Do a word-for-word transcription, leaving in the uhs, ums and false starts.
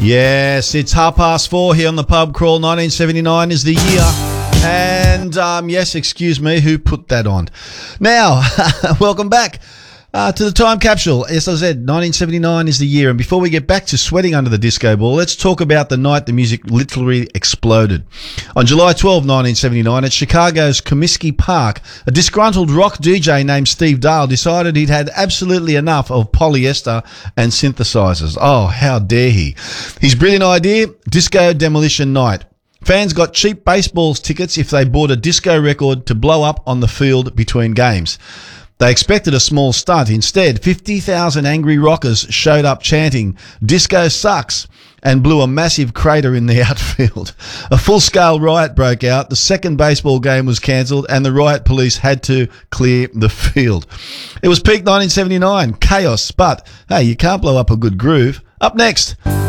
Yes, it's half past four here on the Pub Crawl. nineteen seventy-nine is the year. And, um, yes, excuse me, who put that on? Now, welcome back uh, to the time capsule. As I said, nineteen seventy-nine is the year. And before we get back to sweating under the disco ball, let's talk about the night the music literally exploded. On July twelfth, nineteen seventy-nine, at Chicago's Comiskey Park, a disgruntled rock D J named Steve Dale decided he'd had absolutely enough of polyester and synthesizers. Oh, how dare he? His brilliant idea, Disco Demolition Night. Fans got cheap baseballs tickets if they bought a disco record to blow up on the field between games. They expected a small stunt. Instead, fifty thousand angry rockers showed up chanting, "Disco sucks," and blew a massive crater in the outfield. A full-scale riot broke out. The second baseball game was cancelled, and the riot police had to clear the field. It was peak nineteen seventy-nine, chaos, but, hey, you can't blow up a good groove. Up next,